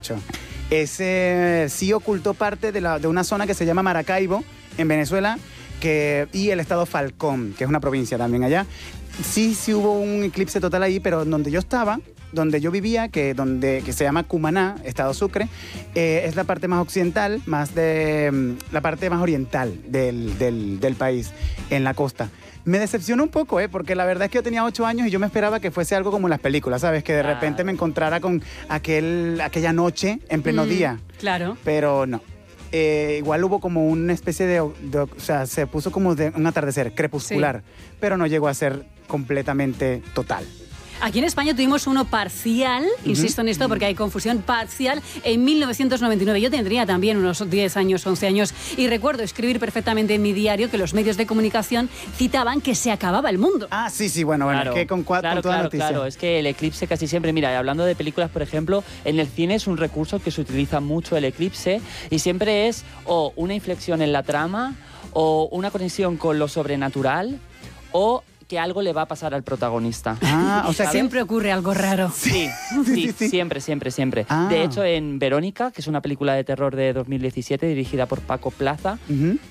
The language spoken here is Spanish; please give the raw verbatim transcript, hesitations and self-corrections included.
Ese sí ocultó parte de, la, de una zona que se llama Maracaibo, en Venezuela, que, y el estado Falcón, que es una provincia también allá. Sí, sí hubo un eclipse total ahí, pero donde yo estaba, donde yo vivía, que, donde, que se llama Cumaná, estado Sucre, eh, es la parte más occidental, más de la parte más oriental del, del, del país, en la costa. Me decepcionó un poco, ¿eh? Porque la verdad es que yo tenía ocho años y yo me esperaba que fuese algo como en las películas, ¿sabes? Que de Claro. repente me encontrara con aquel, aquella noche en pleno Mm, día. Claro. Pero no. Eh, igual hubo como una especie de, de... O sea, se puso como de un atardecer crepuscular, sí. Pero no llegó a ser completamente total. Aquí en España tuvimos uno parcial, uh-huh. insisto en esto porque hay confusión, parcial, en mil novecientos noventa y nueve. Yo tendría también unos diez años, once años, y recuerdo escribir perfectamente en mi diario que los medios de comunicación citaban que se acababa el mundo. Ah, sí, sí, bueno, bueno, claro, es que con, cuatro, claro, con toda claro, noticia. Claro, es que el eclipse casi siempre, mira, hablando de películas, por ejemplo, en el cine es un recurso que se utiliza mucho el eclipse y siempre es o una inflexión en la trama o una conexión con lo sobrenatural o que algo le va a pasar al protagonista. Ah, o sea, ¿sabes? Siempre ocurre algo raro. Sí, sí, sí, sí, sí. siempre, siempre, siempre. Ah. De hecho, en Verónica, que es una película de terror de dos mil diecisiete dirigida por Paco Plaza, uh-huh.